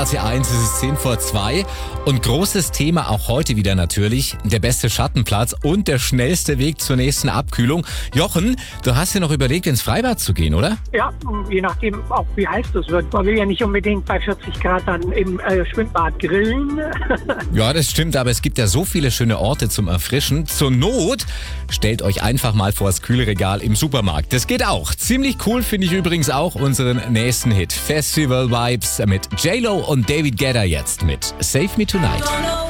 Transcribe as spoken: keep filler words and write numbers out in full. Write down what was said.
R T eins, es ist zehn vor zwei und großes Thema auch heute wieder natürlich, der beste Schattenplatz und der schnellste Weg zur nächsten Abkühlung. Jochen, du hast dir noch überlegt, ins Freibad zu gehen, oder? Ja, je nachdem auch wie heiß das wird. Man will ja nicht unbedingt bei vierzig Grad dann im äh, Schwimmbad grillen. Ja, das stimmt, aber es gibt ja so viele schöne Orte zum Erfrischen. Zur Not stellt euch einfach mal vor das Kühlregal im Supermarkt. Das geht auch. Ziemlich cool finde ich übrigens auch unseren nächsten Hit. Festival Vibes mit J-Lo und David Guetta jetzt mit Save Me Tonight.